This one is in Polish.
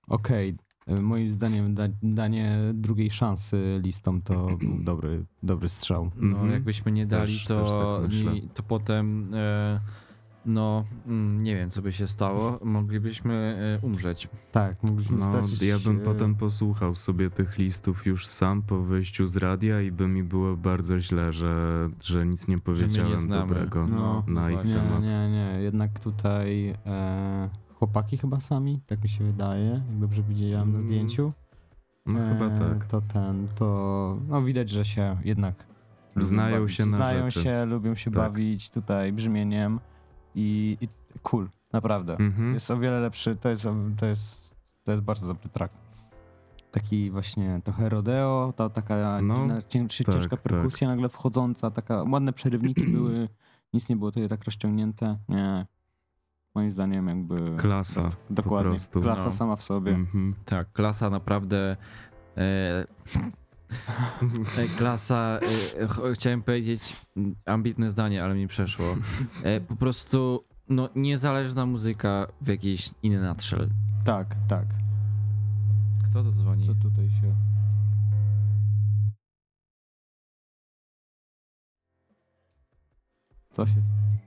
Okej, moim zdaniem danie drugiej szansy listom to był dobry strzał. No, jakbyśmy nie dali, Też tak myślę. to potem, nie wiem, co by się stało. Moglibyśmy umrzeć. Tak, mogliśmy No, stracić... ja bym potem posłuchał sobie tych listów już sam po wyjściu z radia i by mi było bardzo źle, że nic nie powiedziałem znamy. dobrego No, na ich temat. Nie, jednak tutaj chłopaki chyba sami, tak mi się wydaje, jak dobrze widziałem na zdjęciu. No chyba tak. No widać, że się jednak lubią Znają bawić. się na Znają rzeczy. się, lubią się Tak. bawić tutaj brzmieniem i cool, naprawdę. Mhm. Jest o wiele lepszy, to jest bardzo dobry track. Taki właśnie trochę rodeo, ta taka No, ciężka tak, perkusja nagle wchodząca, taka ładne przerywniki były, nic nie było tutaj tak rozciągnięte. Nie, moim zdaniem jakby... Klasa. Dokładnie, po prostu. klasa No. sama w sobie. Mhm. Tak, klasa naprawdę. Klasa, chciałem powiedzieć ambitne zdanie, ale mi przeszło. Po prostu no, niezależna muzyka w jakiejś inny nutshell. Tak. Kto to dzwoni? Co tutaj się... Co się...